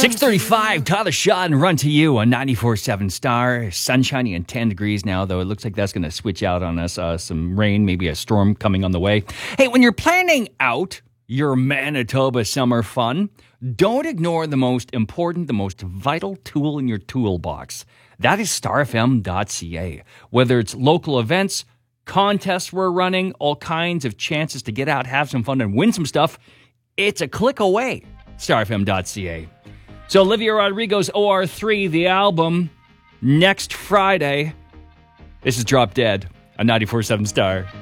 6:35, Tyler Shaw and Run to You on 94.7 Star. Sunshiny and 10 degrees now, though it looks like that's going to switch out on us. Some rain, maybe a storm coming on the way. Hey, when you're planning out your Manitoba summer fun, don't ignore the most important, the most vital tool in your toolbox. That is starfm.ca. Whether it's local events, contests we're running, all kinds of chances to get out, have some fun, and win some stuff, it's a click away. starfm.ca. So Olivia Rodrigo's OR3, the album, next Friday. This is Drop Dead on 94.7 Star.